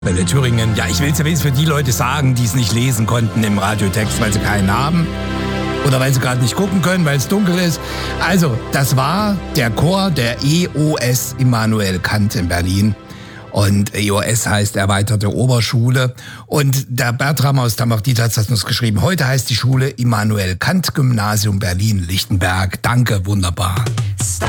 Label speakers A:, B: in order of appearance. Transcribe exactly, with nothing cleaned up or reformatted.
A: Welle Thüringen. Ja, ich will es ja wenigstens für die Leute sagen, die es nicht lesen konnten im Radiotext, weil sie keinen haben. Oder weil sie gerade nicht gucken können, weil es dunkel ist. Also, das war der Chor der E O S Immanuel Kant in Berlin. Und E O S heißt Erweiterte Oberschule. Und der Bertram aus Tambach-Dietz hat uns geschrieben, heute heißt die Schule Immanuel Kant Gymnasium Berlin-Lichtenberg. Danke, wunderbar. Stop.